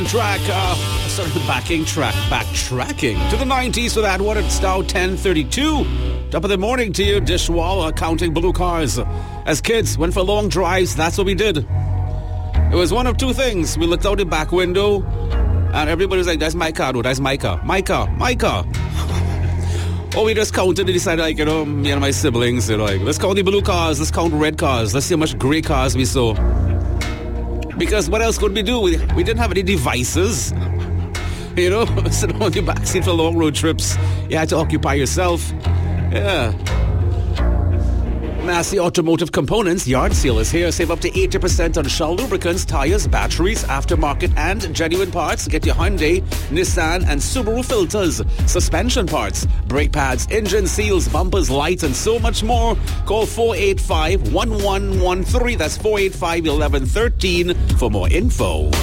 Backtracking to the 90s for that one. It's now 10:32. Top of the morning to you, dishwasher counting blue cars. As kids, went for long drives, that's what we did. It was one of two things. We looked out the back window and everybody was like, that's my car, that's my car. My car. Or we just counted and decided, like, me and my siblings, like, let's count the blue cars, let's count red cars, let's see how much gray cars we saw. Because what else could we do? We didn't have any devices. Sitting on the backseat for long road trips. You had to occupy yourself. Yeah. Massey Automotive Components yard sale is here. Save up to 80% on Shell lubricants, tires, batteries, aftermarket and genuine parts. Get your Hyundai, Nissan and Subaru filters, suspension parts, brake pads, engine seals, bumpers, lights and so much more. Call 485-1113. That's 485-1113 for more info.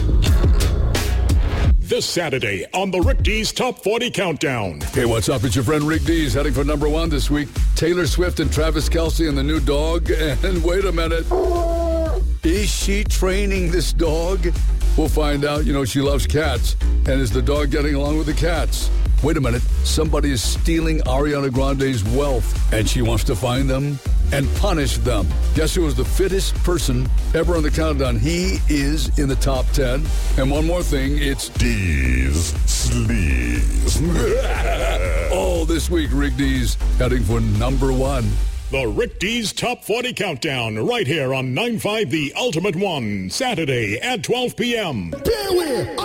This Saturday on the Rick D's Top 40 Countdown. Hey, what's up? It's your friend Rick D's heading for number one this week. Taylor Swift and Travis Kelce and the new dog. And wait a minute. Is she training this dog? We'll find out. She loves cats. And is the dog getting along with the cats? Wait a minute. Somebody is stealing Ariana Grande's wealth. And she wants to find them and punish them. Guess who was the fittest person ever on the countdown? He is in the top 10. And one more thing, it's D's Sleaze. All this week, Rick D's heading for number one. The Rick D's Top 40 Countdown, right here on 9.5 The Ultimate One, Saturday at 12 p.m. Beware!